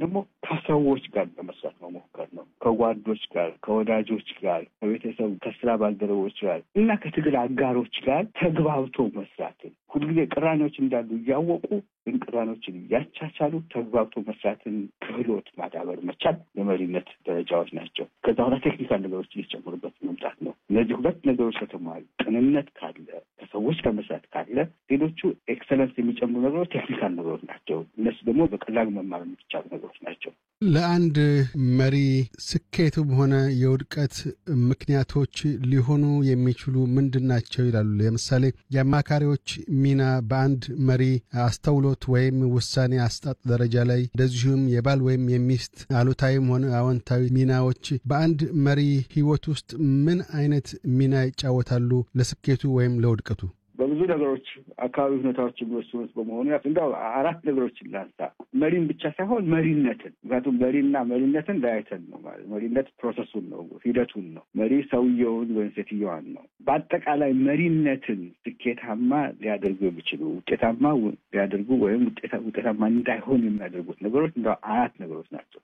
ደግሞ ከሰዎች ጋር ለመስራት መሞከር ነው። ከጓዶች ጋር፣ ከወዳጆች ጋር፣ ከቤተሰብ፣ ከስራ ባልደረቦች ጋር እና ከትግል አጋሮች ጋር ተግባብቶ መስራትን ሁልጊዜ ቅራኔዎች እንዳሉ እያወቁ ግን ቅራኔዎችን እያቻቻሉ ተግባብቶ መስራትን ክህሎት ማዳበር መቻል የመሪነት ደረጃዎች ናቸው። ከዛ በኋላ ቴክኒካል ነገሮች እየጨመሩበት መምጣት ነው። እነዚህ ሁለት ነገሮች ከተሟሉ፣ ቅንነት ካለ፣ ከሰዎች ጋር መስራት ካለ፣ ሌሎቹ ኤክሰለንስ የሚጨምሩ ነገሮች ቴክኒካል ነገሮች ናቸው። እነሱ ደግሞ በቀላሉ መማር የሚቻሉ ነገሮች ናቸው። ለአንድ መሪ ስኬቱም ሆነ የውድቀት ምክንያቶች ሊሆኑ የሚችሉ ምንድን ናቸው ይላሉ? ለምሳሌ የአማካሪዎች ሚና በአንድ መሪ አስተውሎት ወይም ውሳኔ አስጣጥ ደረጃ ላይ፣ እንደዚሁም የባል ወይም የሚስት አሉታዊም ሆነ አዎንታዊ ሚናዎች በአንድ መሪ ሕይወት ውስጥ ምን አይነት ሚና ይጫወታሉ ለስኬቱ ወይም ለውድቀቱ? በብዙ ነገሮች አካባቢ ሁኔታዎች የሚወስኑት በመሆኑ እንደው አራት ነገሮችን ላንሳ። መሪን ብቻ ሳይሆን መሪነትን። ምክንያቱም መሪና መሪነትን ለያይተን ነው ማለት። መሪነት ፕሮሰሱን ነው፣ ሂደቱን ነው። መሪ ሰውየውን ወይም ሴትየዋን ነው። በአጠቃላይ መሪነትን ስኬታማ ሊያደርጉ የሚችሉ ውጤታማ ሊያደርጉ ወይም ውጤታማ እንዳይሆን የሚያደርጉት ነገሮች እንደው አራት ነገሮች ናቸው።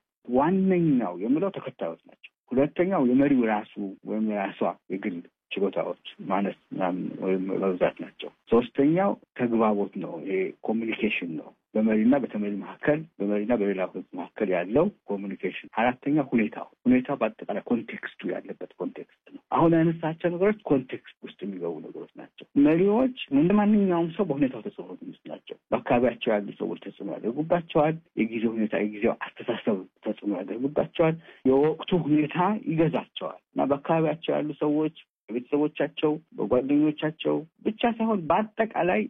ዋነኛው የምለው ተከታዮች ናቸው። ሁለተኛው የመሪው ራሱ ወይም የራሷ የግል ችሎታዎች ማነስ ወይም መብዛት ናቸው። ሶስተኛው ተግባቦት ነው። ይሄ ኮሚኒኬሽን ነው። በመሪና በተመሪ መካከል፣ በመሪና በሌላ ህዝብ መካከል ያለው ኮሚኒኬሽን። አራተኛ ሁኔታው በአጠቃላይ ኮንቴክስቱ ያለበት ኮንቴክስት ነው። አሁን ያነሳቸው ነገሮች ኮንቴክስት ውስጥ የሚገቡ ነገሮች ናቸው። መሪዎች እንደ ማንኛውም ሰው በሁኔታው ተጽዕኖ ውስጥ ናቸው። በአካባቢያቸው ያሉ ሰዎች ተጽዕኖ ያደርጉባቸዋል። የጊዜው ሁኔታ፣ የጊዜው አስተሳሰብ ተጽዕኖ ያደርጉባቸዋል። የወቅቱ ሁኔታ ይገዛቸዋል እና በአካባቢያቸው ያሉ ሰዎች በቤተሰቦቻቸው፣ በጓደኞቻቸው ብቻ ሳይሆን በአጠቃላይ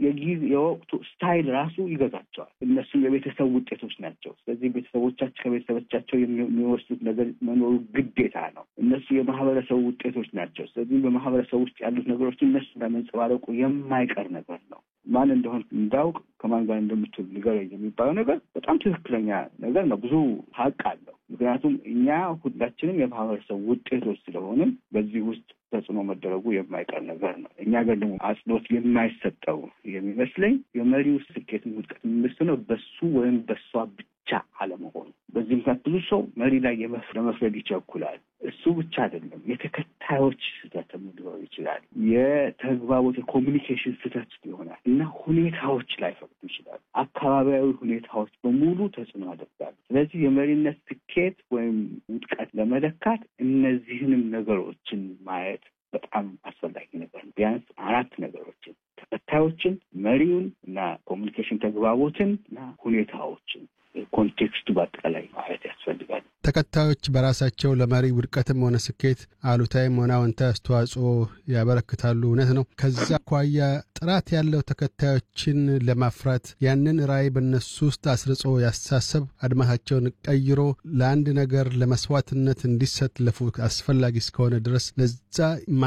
የወቅቱ ስታይል ራሱ ይገዛቸዋል። እነሱም የቤተሰብ ውጤቶች ናቸው። ስለዚህ ከቤተሰቦቻቸው የሚወስዱት ነገር መኖሩ ግዴታ ነው። እነሱ የማህበረሰቡ ውጤቶች ናቸው። ስለዚህ በማህበረሰቡ ውስጥ ያሉት ነገሮች እነሱ ለመንጸባረቁ የማይቀር ነገር ነው። ማን እንደሆን እንዳውቅ ከማን ጋር እንደምትውል ንገረኝ የሚባለው ነገር በጣም ትክክለኛ ነገር ነው። ብዙ ሀቅ አለው። ምክንያቱም እኛ ሁላችንም የማህበረሰብ ውጤቶች ስለሆንም በዚህ ውስጥ ተጽዕኖ መደረጉ የማይቀር ነገር ነው። እኛ ጋር ደግሞ አጽንኦት የማይሰጠው የሚመስለኝ የመሪው ስኬትን ውድቀት የሚመስለው በሱ ወይም በሷ ብቻ አለመሆኑ። በዚህ ምክንያት ብዙ ሰው መሪ ላይ ለመፍረድ ይቸኩላል። እሱ ብቻ አይደለም፣ የተከታዮች ስህተት ሊኖር ይችላል። የተግባቦት የኮሚኒኬሽን ስህተት ይሆናል እና ሁኔታዎች ላይ ፈቅዱ ይችላል። አካባቢያዊ ሁኔታዎች በሙሉ ተጽዕኖ ያደርጋሉ። ስለዚህ የመሪነት ስኬት ወይም ውድቀት ለመለካት እነዚህንም ነገሮችን ማየት በጣም አስፈላጊ ነገር ነው። ቢያንስ አራት ነገሮችን፣ ተከታዮችን፣ መሪውን እና ኮሚኒኬሽን ተግባቦትን እና ሁኔታዎችን፣ ኮንቴክስቱ በአጠቃላይ ማየት ያስፈልጋል። ተከታዮች በራሳቸው ለመሪ ውድቀትም ሆነ ስኬት አሉታዊም ሆነ አዎንታዊ አስተዋጽኦ ያበረክታሉ። እውነት ነው። ከዛ አኳያ ጥራት ያለው ተከታዮችን ለማፍራት ያንን ራዕይ በእነሱ ውስጥ አስርጾ ያስተሳሰብ አድማሳቸውን ቀይሮ ለአንድ ነገር ለመስዋዕትነት እንዲሰለፉ አስፈላጊ እስከሆነ ድረስ ለዛ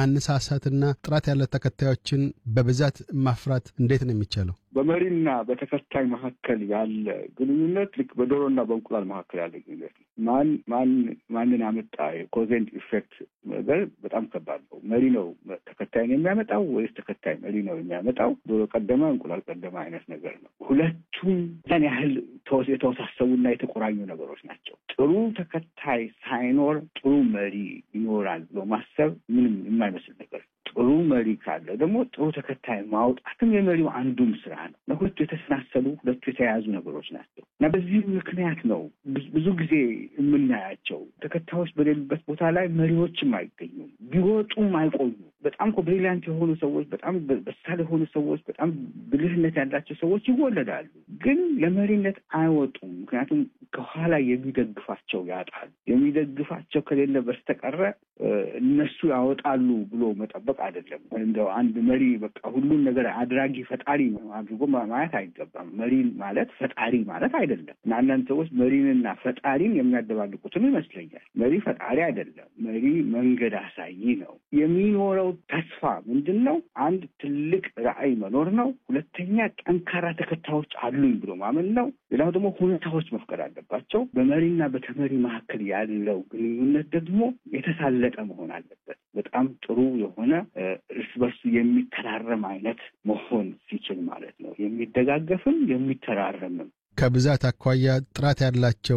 ማነሳሳትና ጥራት ያለ ተከታዮችን በብዛት ማፍራት እንዴት ነው የሚቻለው? በመሪና በተከታይ መካከል ያለ ግንኙነት ልክ በዶሮና በእንቁላል መካከል ያለ ግንኙነት ነው። ማንን አመጣ የኮዝ ኤንድ ኢፌክት ነገር በጣም ከባድ ነው። መሪ ነው ተከታይን የሚያመጣው ወይስ ተከታይ መሪ ነው የሚያመጣው? ዶሮ ቀደመ እንቁላል ቀደመ አይነት ነገር ነው። ሁለቱም ያን ያህል የተወሳሰቡና የተቆራኙ ነገሮች ናቸው። ጥሩ ተከታይ ሳይኖር ጥሩ መሪ ይኖራል ብሎ ማሰብ ምንም የማይመስል ነገር። ጥሩ መሪ ካለ ደግሞ ጥሩ ተከታይ ማውጣትም የመሪው አንዱም ስራ ነው። ለሁለቱ የተሰናሰሉ ሁለቱ የተያያዙ ነገሮች ናቸው እና በዚህ ምክንያት ነው ብዙ ጊዜ የምናያቸው ተከታዮች በሌሉበት ቦታ ላይ መሪዎችም አይገኙም፣ ቢወጡም አይቆዩም። በጣም ብሪሊያንት የሆኑ ሰዎች፣ በጣም በሳል የሆኑ ሰዎች፣ በጣም ብልህነት ያላቸው ሰዎች ይወለዳሉ፣ ግን ለመሪነት አይወጡም። ምክንያቱም ከኋላ የሚደግፋቸው ያጣሉ። የሚደግፋቸው ከሌለ በስተቀረ እነሱ ያወጣሉ ብሎ መጠበቅ አይደለም። እንደው አንድ መሪ በቃ ሁሉን ነገር አድራጊ ፈጣሪ አድርጎ ማየት አይገባም። መሪ ማለት ፈጣሪ ማለት አይደለም እና አንዳንድ ሰዎች መሪንና ፈጣሪን የሚያደባልቁትም ይመስለኛል። መሪ ፈጣሪ አይደለም። መሪ መንገድ አሳይ ነው። የሚኖረው ተስፋ ምንድን ነው? አንድ ትልቅ ራዕይ መኖር ነው። ሁለተኛ ጠንካራ ተከታዮች አሉኝ ብሎ ማመን ነው። ሌላው ደግሞ ሁኔታዎች መፍቀድ አለባቸው። በመሪና በተመሪ መካከል ያለው ግንኙነት ደግሞ የተሳለጠ መሆን አለበት። በጣም ጥሩ የሆነ እርስ በርሱ የሚተራረም አይነት መሆን ሲችል ማለት ነው። የሚደጋገፍም የሚተራረምም። ከብዛት አኳያ ጥራት ያላቸው